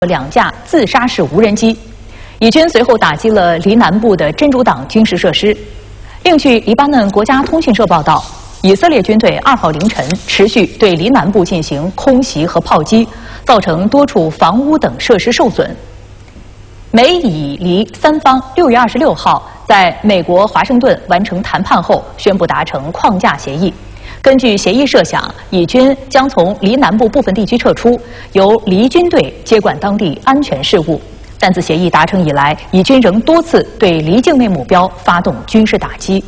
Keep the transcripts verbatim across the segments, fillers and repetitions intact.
两架自杀式无人机。以军随后打击了黎南部的真主党军事设施。另据黎巴嫩国家通讯社报道，以色列军队二号凌晨持续对黎南部进行空袭和炮击，造成多处房屋等设施受损。美以黎三方六月二十六号在美国华盛顿完成谈判后，宣布达成框架协议。根据协议设想，以军将从黎南部部分地区撤出，由黎军队接管当地安全事务。但自协议达成以来，以军仍多次对黎境内目标发动军事打击。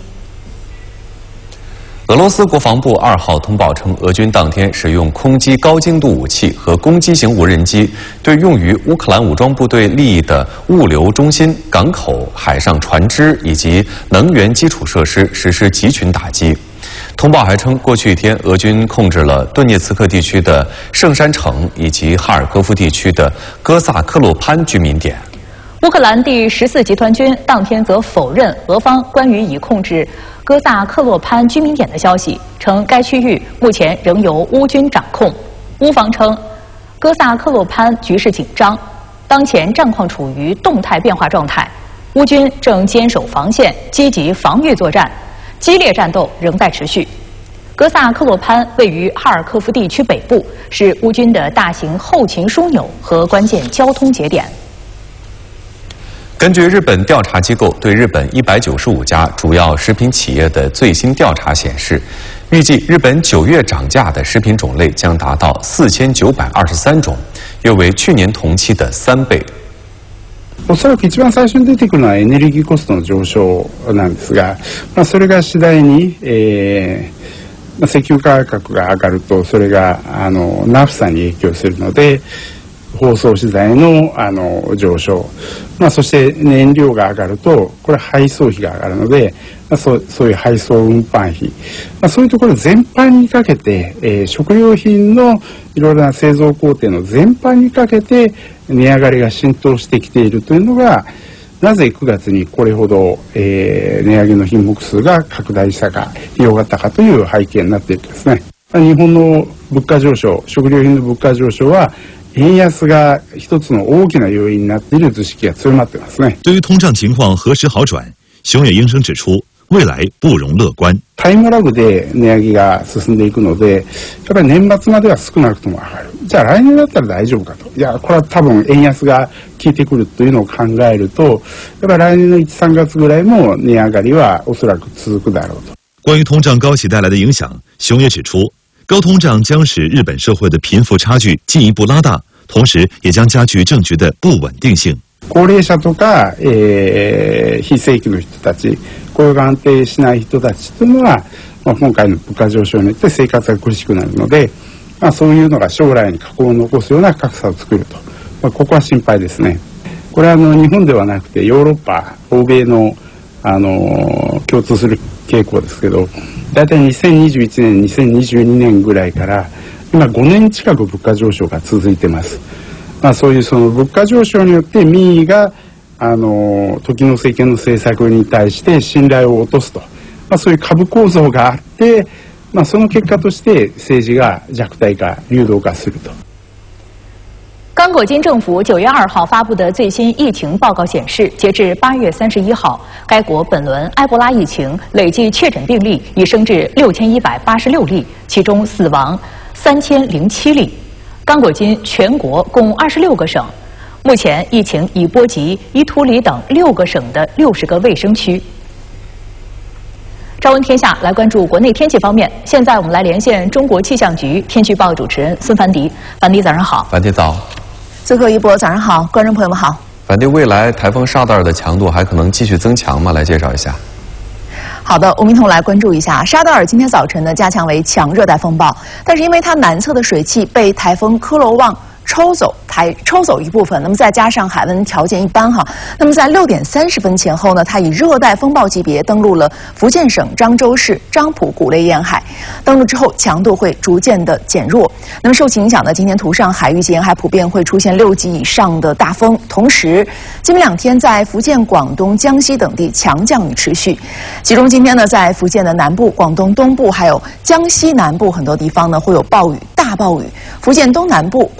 俄罗斯国防部二号通报称，俄军当天使用空击高精度武器和攻击型无人机，对用于乌克兰武装部队利益的物流中心、港口、海上船只以及能源基础设施实施集群打击。通报还称，过去一天，俄军控制了顿涅茨克地区的圣山城以及哈尔科夫地区的哥萨克洛潘居民点。 乌克兰第十四集团军当天则否认俄方关于已控制哥萨克洛潘居民点的消息，称该区域目前仍由乌军掌控。乌方称，哥萨克洛潘局势紧张，当前战况处于动态变化状态，乌军正坚守防线，积极防御作战。激烈战斗仍在持续。哥萨克洛潘位于哈尔科夫地区北部，是乌军的大型后勤枢纽和关键交通节点。 根据日本调查机构对日本一百九十五家主要食品企业的最新调查显示，预计日本九月涨价的食品种类将达到四千九百二十三种，约为去年同期的三倍。 おそらく一番最初に出てくるのはエネルギーコストの上昇なんですが、まあ、それが次第に、えーまあ、石油価格が上がるとそれがあのナフサに影響するので、包装資材のあの上昇、まあ、そして燃料が上がるとこれは配送費が上がるので、まあ、そうそういう配送運搬費、まあ、そういうところ全般にかけて、えー、食料品のいろいろな製造工程の全般にかけて値上がりが浸透してきているというのが、なぜくがつにこれほど、えー、値上げの品目数が拡大したか、広がったかという背景になっているんですね。日本の物価上昇、食料品の物価上昇は円安が一つの大きな要因になっている図式が強まっていますね。 对于通胀情况何时好转，熊野英生指出，未来不容乐观。 タイムラグで値上げが進んでいくので、やっぱり年末までは少なくとも上がる。じゃあ来年だったら大丈夫かと。いや、これは多分円安が効いてくるというのを考えると、やっぱり来年のいち、さんがつぐらいも値上がりはおそらく続くだろうと。 关于通胀高企带来的影响，熊野指出，高通胀将使日本社会的贫富差距进一步拉大，同时也将加剧政局的不稳定性。 高齢者とか、えー、非正規の人たち、雇用が安定しない人たちというのは、まあ、今回の物価上昇によって生活が苦しくなるので、まあ、そういうのが将来に禍根を残すような格差を作ると、まあ、ここは心配ですね。これはあの日本ではなくてヨーロッパ、欧米の、あの共通する傾向ですけど、だいたいにせんにじゅういちねん、にせんにじゅうにねんぐらいから今ごねん近く物価上昇が続いてます。まあ、そういうその物価上昇によって民意があの時の政権の政策に対して信頼を落とすと、まあ、そういう株構造があって、まあ、その結果として政治が弱体化、流動化すると。 刚果金政府九月二号发布的最新疫情报告显示，截至八月三十一号，该国本轮埃博拉疫情累计确诊病例已升至六千一百八十六例，其中死亡三千零七例。刚果金全国共二十六个省，目前疫情已波及伊图里等六个省的六十个卫生区。朝闻天下，来关注国内天气方面。现在我们来连线中国气象局天气报主持人孙凡迪。凡迪，早上好。 凡迪早。 最后一波，早上好，观众朋友们好。 凡迪，未来台风沙德尔的强度还可能继续增强吗？来介绍一下。 好的，我们一同来关注一下沙德尔今天早晨呢加强为强热带风暴，但是因为它南侧的水汽被台风科罗旺抽走台抽走一部分，那么再加上海温条件一般哈，那么在六点三十分前后呢，它以热带风暴级别登陆了福建省漳州市漳浦古雷沿海。登陆之后，强度会逐渐的减弱。那么受其影响呢，今天图上海域及沿海普遍会出现六级以上的大风，同时今明两天在福建、广东、江西等地强降雨持续。其中今天呢，在福建的南部、广东东部还有江西南部很多地方呢会有暴雨、大暴雨。福建东南部、广东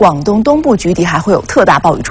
东部局地还会有特大暴雨出